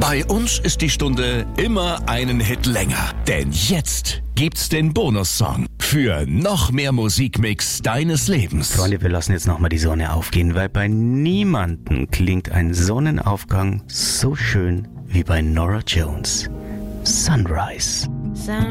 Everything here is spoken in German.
Bei uns ist die Stunde immer einen Hit länger. Denn jetzt gibt's den Bonussong für noch mehr Musikmix deines Lebens. Freunde, wir lassen jetzt nochmal die Sonne aufgehen, weil bei niemandem klingt ein Sonnenaufgang so schön wie bei Norah Jones. Sunrise.